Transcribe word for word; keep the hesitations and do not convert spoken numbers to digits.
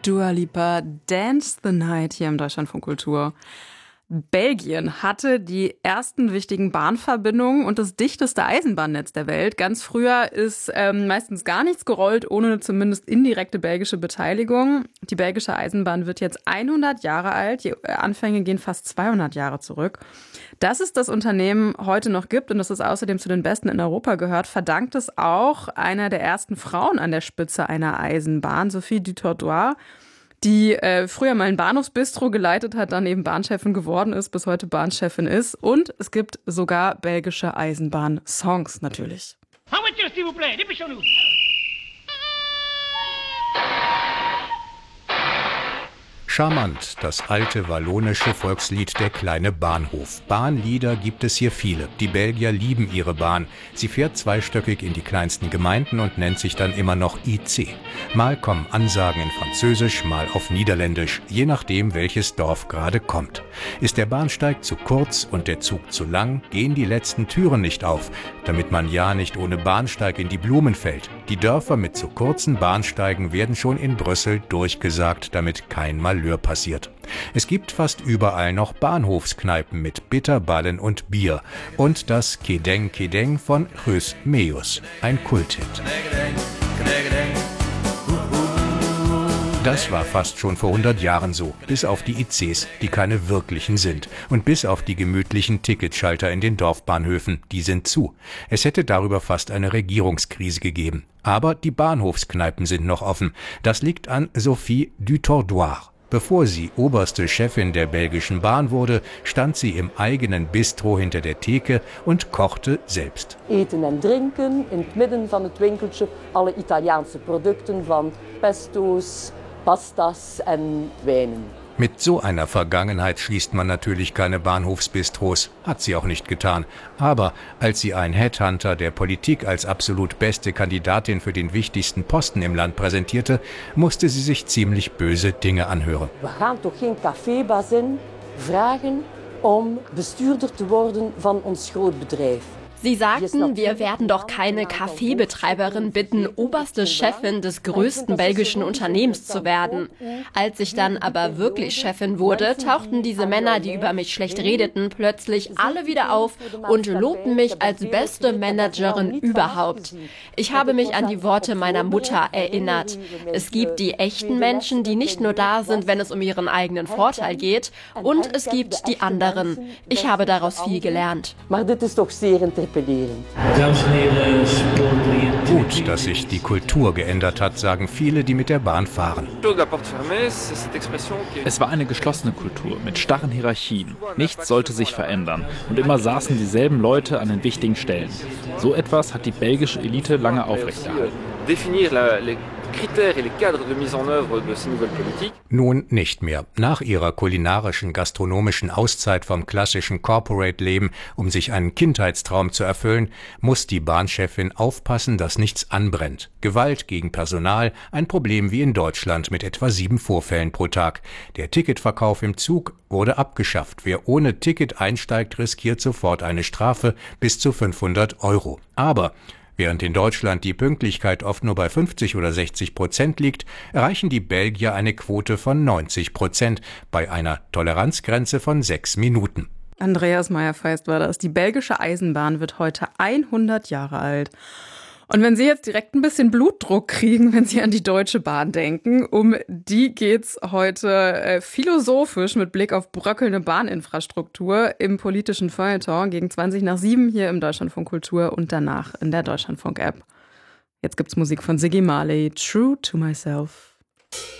Dua Lipa, Dance the Night hier im Deutschlandfunk Kultur. Belgien hatte die ersten wichtigen Bahnverbindungen und das dichteste Eisenbahnnetz der Welt. Ganz früher ist ähm, meistens gar nichts gerollt, ohne zumindest indirekte belgische Beteiligung. Die belgische Eisenbahn wird jetzt hundert Jahre alt. Die Anfänge gehen fast zweihundert Jahre zurück. Dass es das Unternehmen heute noch gibt und dass es außerdem zu den besten in Europa gehört, verdankt es auch einer der ersten Frauen an der Spitze einer Eisenbahn, Sophie Dutourdoir, die äh, früher mal ein Bahnhofsbistro geleitet hat, dann eben Bahnchefin geworden ist, bis heute Bahnchefin ist. Und es gibt sogar belgische Eisenbahn-Songs natürlich. En voiture, s'il vous plaît, dépêchons-nous. Charmant, das alte wallonische Volkslied Der kleine Bahnhof. Bahnlieder gibt es hier viele. Die Belgier lieben ihre Bahn. Sie fährt zweistöckig in die kleinsten Gemeinden und nennt sich dann immer noch I C. Mal kommen Ansagen in Französisch, mal auf Niederländisch, je nachdem, welches Dorf gerade kommt. Ist der Bahnsteig zu kurz und der Zug zu lang, gehen die letzten Türen nicht auf, damit man ja nicht ohne Bahnsteig in die Blumen fällt. Die Dörfer mit zu kurzen Bahnsteigen werden schon in Brüssel durchgesagt, damit kein Malheur passiert. Es gibt fast überall noch Bahnhofskneipen mit Bitterballen und Bier und das Kedeng Kedeng von Guus Meeuwis, ein Kulthit. Das war fast schon vor hundert Jahren so, bis auf die I Cs, die keine wirklichen sind, und bis auf die gemütlichen Ticketschalter in den Dorfbahnhöfen, die sind zu. Es hätte darüber fast eine Regierungskrise gegeben. Aber die Bahnhofskneipen sind noch offen. Das liegt an Sophie Dutourdoir. Bevor sie oberste Chefin der belgischen Bahn wurde, stand sie im eigenen Bistro hinter der Theke und kochte selbst. Eten en drinken, in het midden van het winkeltje alle Italiaanse producten van pesto's, pastas en wijnen. Mit so einer Vergangenheit schließt man natürlich keine Bahnhofsbistros, hat sie auch nicht getan. Aber als sie ein Headhunter der Politik als absolut beste Kandidatin für den wichtigsten Posten im Land präsentierte, musste sie sich ziemlich böse Dinge anhören. We gaan toch geen cafébazin vragen om bestuurder te worden van ons grootbedrijf. Sie sagten, wir werden doch keine Kaffeebetreiberin bitten, oberste Chefin des größten belgischen Unternehmens zu werden. Als ich dann aber wirklich Chefin wurde, tauchten diese Männer, die über mich schlecht redeten, plötzlich alle wieder auf und lobten mich als beste Managerin überhaupt. Ich habe mich an die Worte meiner Mutter erinnert. Es gibt die echten Menschen, die nicht nur da sind, wenn es um ihren eigenen Vorteil geht, und es gibt die anderen. Ich habe daraus viel gelernt. Maar dit is toch zeer interpellerend. Gut, dass sich die Kultur geändert hat, sagen viele, die mit der Bahn fahren. Es war eine geschlossene Kultur mit starren Hierarchien. Nichts sollte sich verändern und immer saßen dieselben Leute an den wichtigen Stellen. So etwas hat die belgische Elite lange aufrechterhalten. Nun nicht mehr. Nach ihrer kulinarischen, gastronomischen Auszeit vom klassischen Corporate-Leben, um sich einen Kindheitstraum zu erfüllen, muss die Bahnchefin aufpassen, dass nichts anbrennt. Gewalt gegen Personal, ein Problem wie in Deutschland mit etwa sieben Vorfällen pro Tag. Der Ticketverkauf im Zug wurde abgeschafft. Wer ohne Ticket einsteigt, riskiert sofort eine Strafe bis zu fünfhundert Euro. Aber während in Deutschland die Pünktlichkeit oft nur bei fünfzig oder sechzig Prozent liegt, erreichen die Belgier eine Quote von neunzig Prozent bei einer Toleranzgrenze von sechs Minuten. Andreas Meyer-Feist war das. Die belgische Eisenbahn wird heute hundert Jahre alt. Und wenn Sie jetzt direkt ein bisschen Blutdruck kriegen, wenn Sie an die Deutsche Bahn denken, um die geht's heute äh, philosophisch mit Blick auf bröckelnde Bahninfrastruktur im politischen Feuilleton gegen zwanzig nach sieben hier im Deutschlandfunk Kultur und danach in der Deutschlandfunk-App. Jetzt gibt's Musik von Ziggy Marley, True to Myself.